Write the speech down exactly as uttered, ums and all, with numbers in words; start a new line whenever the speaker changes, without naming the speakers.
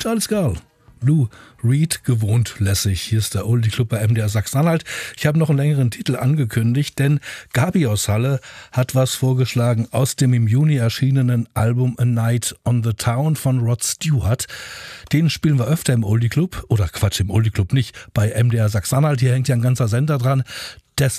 Charles Girl. Lou Reed, gewohnt lässig. Hier ist der Oldie Club bei M D R Sachsen-Anhalt. Ich habe noch einen längeren Titel angekündigt, denn Gabi aus Halle hat was vorgeschlagen aus dem im Juni erschienenen Album A Night on the Town von Rod Stewart. Den spielen wir öfter im Oldie Club, oder Quatsch, im Oldie Club nicht, bei M D R Sachsen-Anhalt. Hier hängt ja ein ganzer Sender dran.